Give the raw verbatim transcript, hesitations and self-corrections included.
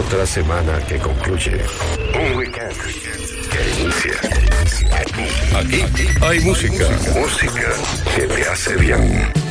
Otra semana que concluye. Un weekend que inicia. Aquí, aquí hay música. Música que te hace bien.